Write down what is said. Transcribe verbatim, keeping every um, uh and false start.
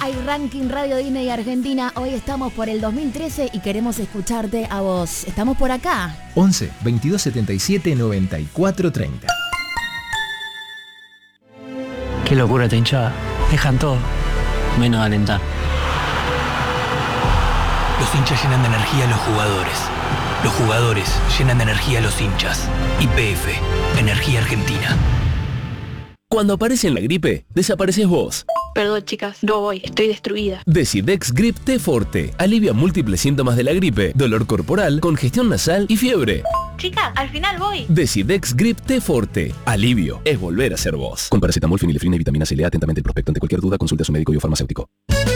Hay ranking Radio Disney Argentina. Hoy estamos por el dos mil trece y queremos escucharte a vos. Estamos por acá. once, veintidós setenta y siete, noventa y cuatro treinta. Qué locura esta hinchada. Dejan todo, menos alentar. Los hinchas llenan de energía a los jugadores. Los jugadores llenan de energía a los hinchas. Y P F, Energía Argentina. Cuando aparece en la gripe, desapareces vos. Perdón, chicas, no voy, estoy destruida. Decidex Grip T Forte. Alivia múltiples síntomas de la gripe, dolor corporal, congestión nasal y fiebre. Chicas, al final voy. Decidex Grip T Forte. Alivio es volver a ser vos. Con paracetamol, fenilefrina y vitamina C. Lea atentamente el prospecto. Ante cualquier duda, consulte a su médico y o farmacéutico.